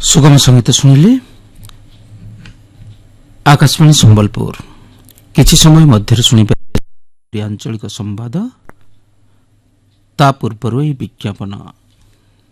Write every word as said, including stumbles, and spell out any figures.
सुगम संगीत शुणिले आकाशवाणी संबलपुर किछि समय मध्य शुणिपारे आंचलिक संवाद ता पूर्व विज्ञापन।